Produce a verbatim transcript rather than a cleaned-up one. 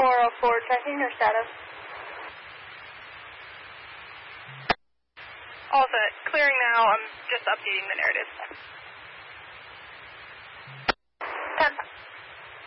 four oh four, checking your status. All set. Clearing now. I'm just updating the narrative.